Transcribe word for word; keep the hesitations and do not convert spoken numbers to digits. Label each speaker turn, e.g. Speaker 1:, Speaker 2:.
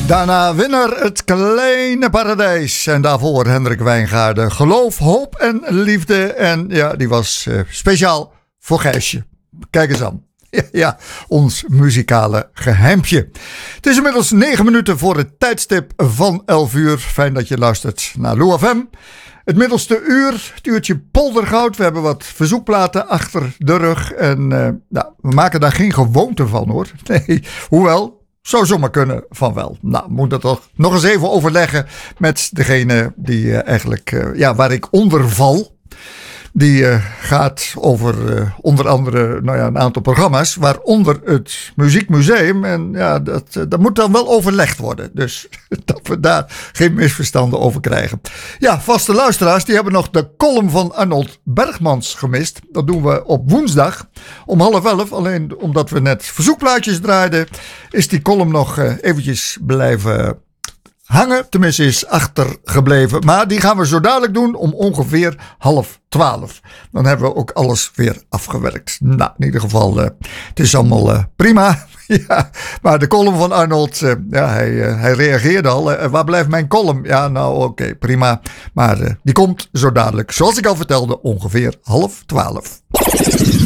Speaker 1: Daarna winnaar Het Kleine Paradijs. En daarvoor Hendrik Wijngaarden. Geloof, hoop en liefde. En ja, die was uh, speciaal voor Gijsje. Kijk eens aan. Ja, ja, ons muzikale geheimpje. Het is inmiddels negen minuten voor het tijdstip van elf uur. Fijn dat je luistert naar Lou F M. Het middelste uur, het uurtje poldergoud. We hebben wat verzoekplaten achter de rug. En uh, nou, we maken daar geen gewoonte van, hoor. Nee, hoewel... Zou zomaar kunnen van wel. Nou, moet dat toch nog eens even overleggen met degene die uh, eigenlijk, uh, ja, waar ik onder val. Die uh, gaat over uh, onder andere nou ja, een aantal programma's, waaronder het Muziekmuseum. En ja, dat, uh, dat moet dan wel overlegd worden. Dus dat we daar geen misverstanden over krijgen. Ja, vaste luisteraars, die hebben nog de column van Arnold Bergmans gemist. Dat doen we op woensdag om half elf. Alleen omdat we net verzoekplaatjes draaiden, is die column nog uh, eventjes blijven hangen, tenminste is achtergebleven. Maar die gaan we zo dadelijk doen om ongeveer half twaalf. Dan hebben we ook alles weer afgewerkt. Nou, in ieder geval, uh, het is allemaal uh, prima. Ja, maar de column van Arnold, uh, ja, hij, uh, hij reageerde al. Uh, waar blijft mijn column? Ja, nou oké, okay, prima. Maar uh, die komt zo dadelijk, zoals ik al vertelde, ongeveer half twaalf.